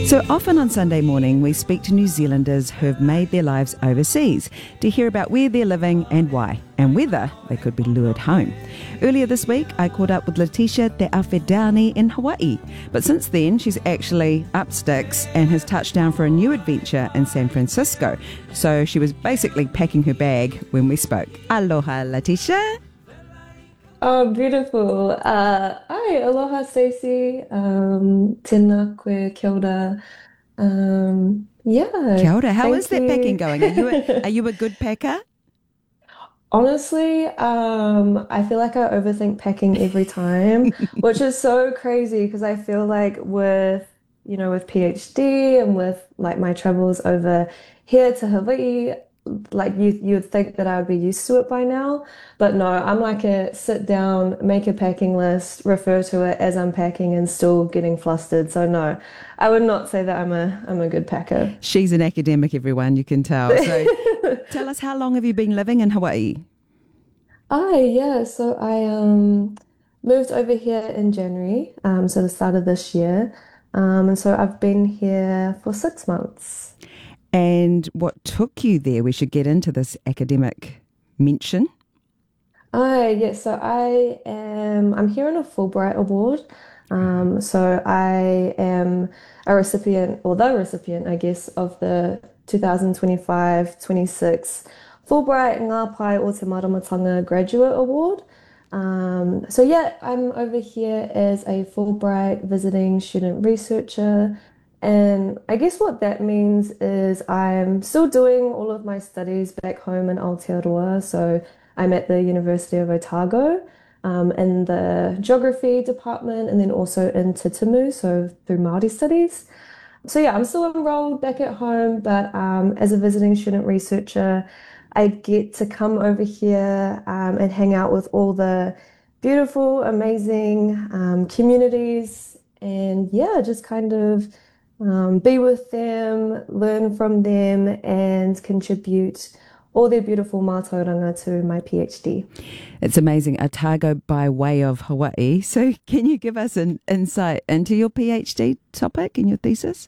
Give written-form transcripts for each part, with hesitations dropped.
So often on Sunday morning, we speak to New Zealanders who've made their lives overseas to hear about where they're living and why, and whether they could be lured home. Earlier this week, I caught up with Letitia Te Awhidaani in Hawaii. But since then, she's actually up sticks and has touched down for a new adventure in San Francisco. So she was basically packing her bag when we spoke. Aloha, Letitia. Oh, beautiful. Hi, aloha, Stacey. Tēnā koe, kia ora. Kia Yeah, ora. How is thank that packing you. going? Are you a good packer? Honestly, I feel like I overthink packing every time, which is so crazy because I feel like with PhD and with like my travels over here to Hawaii, like you'd think that I would be used to it by now. But no, I'm like a sit down, make a packing list, refer to it as I'm packing and still getting flustered. So no, I would not say that I'm a good packer. She's an academic, everyone, you can tell. So tell us, how long have you been living in Hawaii? Yeah, so I moved over here in January, so the start of this year. And so I've been here for 6 months. And what took you there? We should get into this academic mention. Yeah, so I'm here on a Fulbright Award. So I am a recipient, or the recipient, I guess, of the 2025-26 Fulbright Ngā Pai o Te Maramatanga Graduate Award. So yeah, I'm over here as a Fulbright visiting student researcher. And I guess what that means is I'm still doing all of my studies back home in Aotearoa. So I'm at the University of Otago in the geography department and then also in Te Timu, so through Māori studies. So yeah, I'm still enrolled back at home, but as a visiting student researcher, I get to come over here and hang out with all the beautiful, amazing communities and yeah, just kind of be with them, learn from them, and contribute all their beautiful mātauranga to my PhD. It's amazing. Otago by way of Hawaii. So can you give us an insight into your PhD topic and your thesis?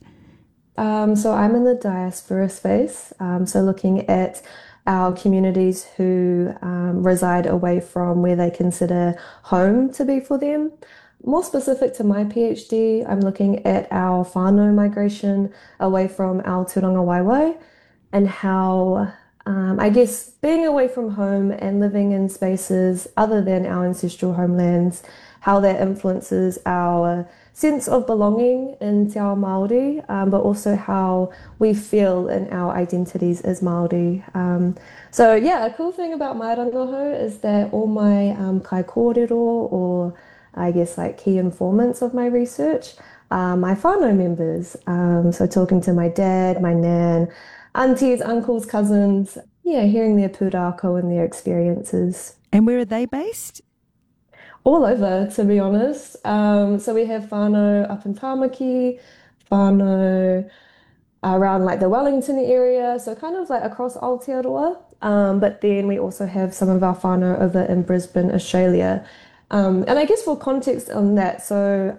So I'm in the diaspora space, so looking at our communities who reside away from where they consider home to be for them. More specific to my PhD, I'm looking at our whānau migration away from Aotearoa Waiwai and how, I guess, being away from home and living in spaces other than our ancestral homelands, how that influences our sense of belonging in Te Ao Māori, but also how we feel in our identities as Māori. So yeah, a cool thing about my rangaho is that all my kai kōrero, or I guess like key informants of my research, are my whānau members. So talking to my dad, my nan, aunties, uncles, cousins, yeah, hearing their pūrākau and their experiences. And where are they based? All over, to be honest. So we have whānau up in Tāmaki, whānau around like the Wellington area, so kind of like across Aotearoa. But then we also have some of our whānau over in Brisbane, Australia. And I guess for context on that, so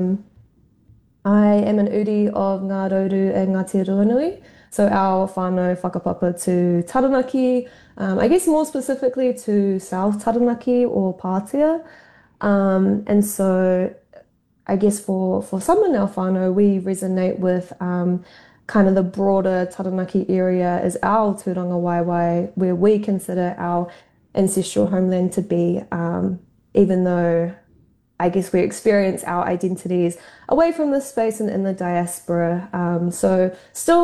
I am an uri of Ngā Rauru and Ngāti Ruanui. So our whānau whakapapa to Taranaki, I guess more specifically to South Taranaki or Pātea. And so I guess for some in our whānau, we resonate with kind of the broader Taranaki area as our tūranga waiwai, where we consider our ancestral homeland to be, even though I guess we experience our identities away from this space and in the diaspora. So still